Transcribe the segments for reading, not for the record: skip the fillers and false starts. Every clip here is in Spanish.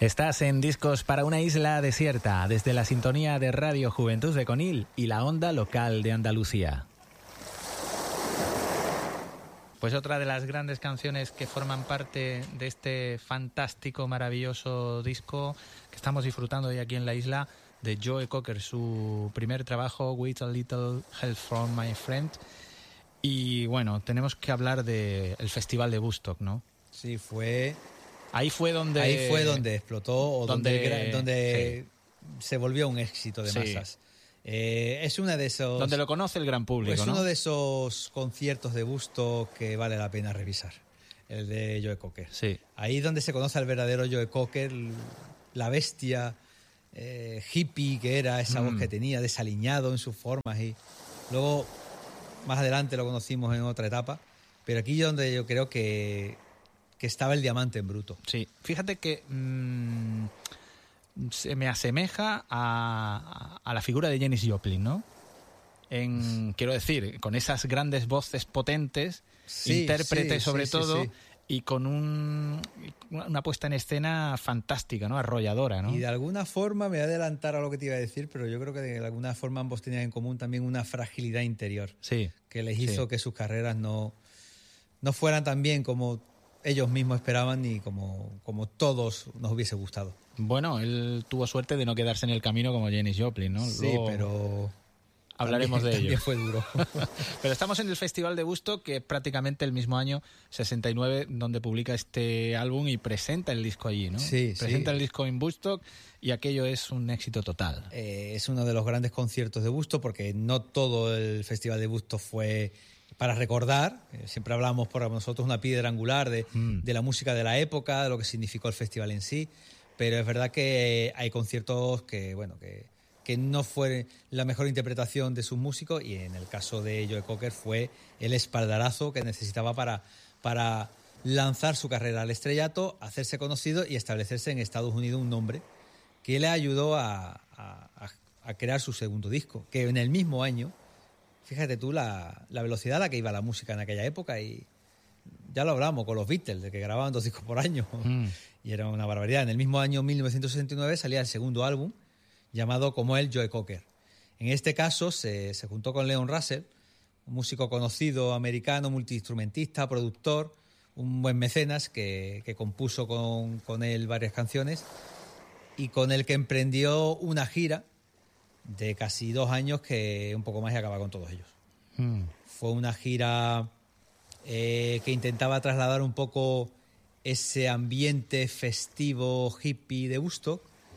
Estás en Discos para una isla desierta, desde la sintonía de Radio Juventud de Conil y la onda local de Andalucía. Pues otra de las grandes canciones que forman parte de este fantástico, maravilloso disco que estamos disfrutando hoy aquí en la isla, de Joe Cocker, su primer trabajo, With a Little Help from My Friend. Y bueno, tenemos que hablar del Festival de Woodstock, ¿no? Sí, fue... Ahí fue donde explotó, o donde sí, se volvió un éxito de masas. Es una de esos... Donde lo conoce el gran público, Es ¿no? uno de esos conciertos de Woodstock que vale la pena revisar, el de Joe Cocker. Sí. Ahí es donde se conoce al verdadero Joe Cocker, la bestia hippie que era, esa voz que tenía, desaliñado en sus formas. Y luego, más adelante lo conocimos en otra etapa, pero aquí es donde yo creo que estaba el diamante en bruto. Sí, fíjate que se me asemeja a la figura de Janis Joplin, ¿no? Quiero decir, con esas grandes voces potentes, intérprete sobre todo, y con una puesta en escena fantástica, ¿no? Arrolladora, ¿no? Y de alguna forma, me voy a adelantar a lo que te iba a decir, pero yo creo que de alguna forma ambos tenían en común también una fragilidad interior, que les hizo que sus carreras no fueran tan bien como ellos mismos esperaban ni como todos nos hubiese gustado. Bueno, él tuvo suerte de no quedarse en el camino como Janis Joplin, ¿no? Sí, luego pero hablaremos de ello. También fue duro. Pero estamos en el Festival de Woodstock, que prácticamente el mismo año, 69, donde publica este álbum y presenta el disco allí, ¿no? Sí, presenta el disco en Woodstock y aquello es un éxito total. Es uno de los grandes conciertos de Woodstock, porque no todo el Festival de Woodstock fue para recordar. Siempre hablamos por nosotros una piedra angular de la música de la época, de lo que significó el festival en sí, pero es verdad que hay conciertos que no fue la mejor interpretación de sus músicos, y en el caso de Joe Cocker fue el espaldarazo que necesitaba para lanzar su carrera al estrellato, hacerse conocido y establecerse en Estados Unidos un nombre que le ayudó a crear su segundo disco, que en el mismo año, fíjate tú la velocidad a la que iba la música en aquella época, y ya lo hablamos con los Beatles, de que grababan 2 discos por año, y era una barbaridad. En el mismo año 1969 salía el segundo álbum, llamado como él, Joe Cocker. En este caso se juntó con Leon Russell, un músico conocido americano, multiinstrumentista, productor, un buen mecenas que compuso con él varias canciones, y con el que emprendió una gira de casi 2 años, que un poco más y acaba con todos ellos. Fue una gira que intentaba trasladar un poco ese ambiente festivo hippie de Woodstock,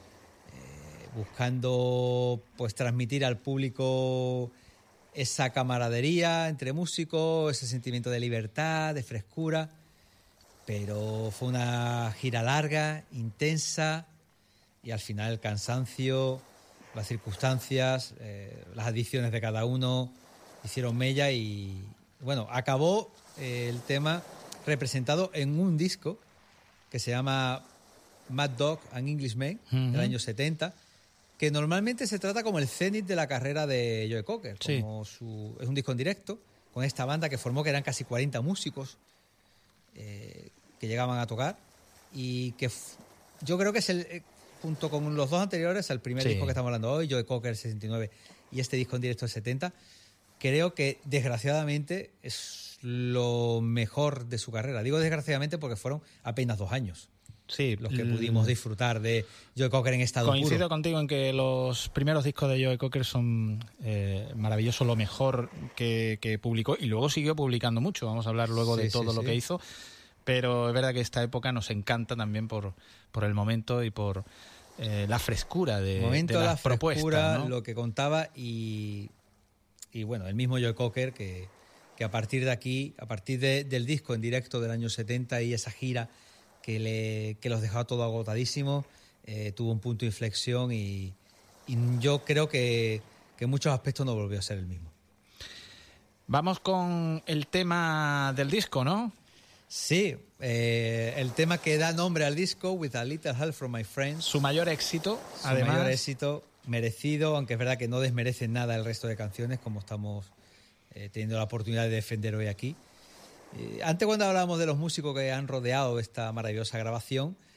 buscando pues transmitir al público esa camaradería entre músicos, ese sentimiento de libertad, de frescura. Pero fue una gira larga, intensa, y al final el cansancio, las circunstancias, las adicciones de cada uno hicieron mella, y bueno, acabó el tema representado en un disco que se llama Mad Dog and Englishman, del año 70, que normalmente se trata como el cenit de la carrera de Joe Cocker. Es un disco en directo con esta banda que formó, que eran casi 40 músicos que llegaban a tocar, y que yo creo que es junto con los 2 anteriores, el primer disco que estamos hablando hoy, Joe Cocker 69, y este disco en directo del 70, creo que desgraciadamente es lo mejor de su carrera. Digo desgraciadamente porque fueron apenas 2 años los que pudimos disfrutar de Joe Cocker en estado puro. Coincido contigo en que los primeros discos de Joe Cocker son maravillosos, lo mejor que publicó, y luego siguió publicando mucho. Vamos a hablar luego de todo lo que hizo, pero es verdad que esta época nos encanta también por el momento y por la frescura de las propuestas, ¿no? Lo que contaba, y bueno, el mismo Joe Cocker que a partir de aquí, a partir del disco en directo del año 70 y esa gira que los dejaba todo agotadísimo, tuvo un punto de inflexión, y yo creo que en muchos aspectos no volvió a ser el mismo. Vamos con el tema del disco, ¿no? Sí, el tema que da nombre al disco, With a Little Help from My Friends. Su mayor éxito, además. Su mayor éxito, merecido, aunque es verdad que no desmerece nada el resto de canciones, como estamos teniendo la oportunidad de defender hoy aquí. Antes, cuando hablábamos de los músicos que han rodeado esta maravillosa grabación,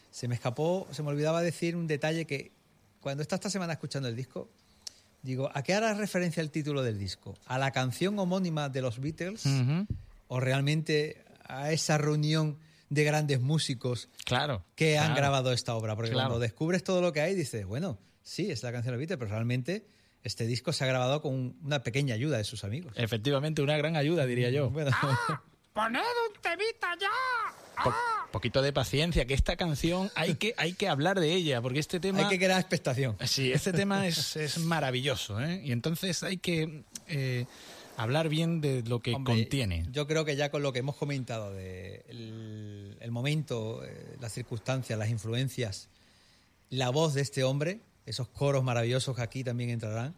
se me olvidaba decir un detalle que cuando esta semana escuchando el disco, digo, ¿a qué hará referencia el título del disco? ¿A la canción homónima de los Beatles? Uh-huh. ¿O realmente a esa reunión de grandes músicos que han grabado esta obra? Porque cuando descubres todo lo que hay, dices, bueno, sí, es la canción de los Beatles, pero realmente este disco se ha grabado con una pequeña ayuda de sus amigos. Efectivamente, una gran ayuda, diría yo. Bueno. ¡Poned un temita ya! Poquito de paciencia, que esta canción hay que hablar de ella, porque este tema... Hay que crear expectación. Sí, este tema es maravilloso, ¿eh? Y entonces hay que hablar bien de lo que contiene. Yo creo que ya con lo que hemos comentado de el momento, las circunstancias, las influencias, la voz de este hombre, esos coros maravillosos que aquí también entrarán,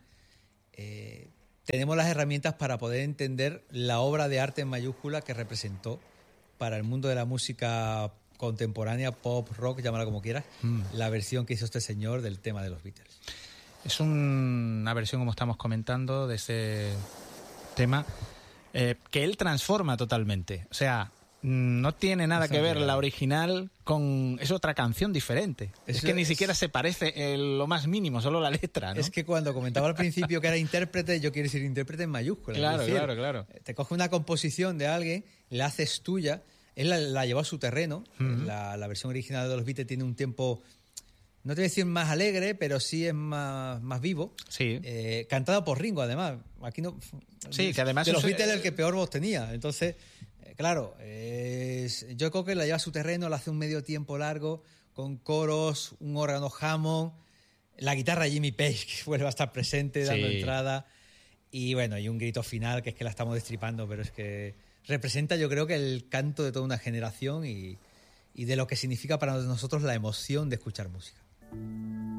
tenemos las herramientas para poder entender la obra de arte en mayúscula que representó para el mundo de la música contemporánea, pop, rock, llámala como quieras, la versión que hizo este señor del tema de los Beatles. Es una versión, como estamos comentando, de ese tema que él transforma totalmente. O sea, no tiene nada que ver la original con... Es otra canción diferente. Es que ni siquiera se parece lo más mínimo, solo la letra, ¿no? Es que cuando comentaba al principio que era intérprete, yo quiero decir intérprete en mayúsculas. Claro, es decir, claro. Te coge una composición de alguien, la haces tuya, él la llevó a su terreno. Uh-huh. La versión original de los Beatles tiene un tiempo, no te voy a decir más alegre, pero sí es más vivo. Sí. Cantado por Ringo, además. Aquí no... Sí, que además... De los Beatles el que peor voz tenía. Entonces... Claro, Joe Cocker la lleva a su terreno, la hace un medio tiempo largo, con coros, un órgano Hammond, la guitarra Jimmy Page, que vuelve a estar presente, dando entrada, y bueno, y un grito final, que es que la estamos destripando, pero es que representa, yo creo, que el canto de toda una generación y de lo que significa para nosotros la emoción de escuchar música.